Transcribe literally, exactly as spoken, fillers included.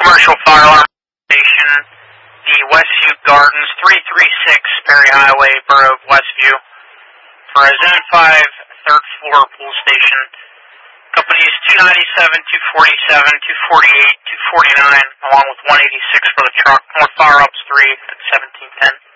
Commercial Fire Alarm Station, the Westview Gardens, three three six Perry Highway, Borough of Westview, for a Zone five third floor pool station. Companies two ninety-seven, two forty-seven, two forty-eight, two forty-nine, along with one eighty-six for the truck. More Fire Ops three at seventeen ten.